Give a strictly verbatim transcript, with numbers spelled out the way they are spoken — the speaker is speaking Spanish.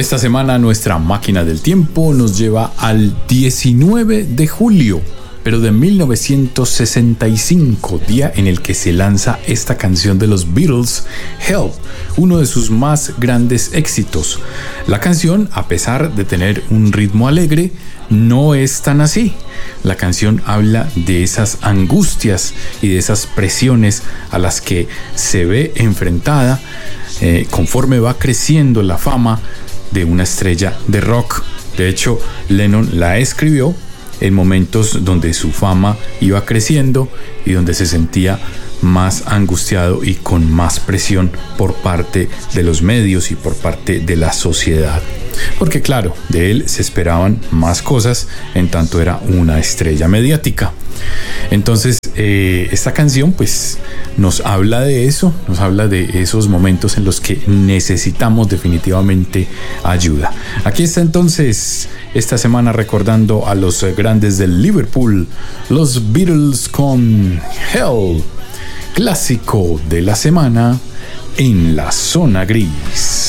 Esta semana nuestra máquina del tiempo nos lleva al diecinueve de julio, pero de mil novecientos sesenta y cinco, día en el que se lanza esta canción de los Beatles, Help, uno de sus más grandes éxitos. La canción, a pesar de tener un ritmo alegre, no es tan así. La canción habla de esas angustias y de esas presiones a las que se ve enfrentada eh, conforme va creciendo la fama de una estrella de rock. De hecho, Lennon la escribió en momentos donde su fama iba creciendo y donde se sentía más angustiado y con más presión por parte de los medios y por parte de la sociedad. Porque claro, de él se esperaban más cosas en tanto era una estrella mediática. Entonces, eh, esta canción pues nos habla de eso, nos habla de esos momentos en los que necesitamos definitivamente ayuda. Aquí está entonces esta semana recordando a los grandes del Liverpool, los Beatles con Help, clásico de la semana en la zona gris.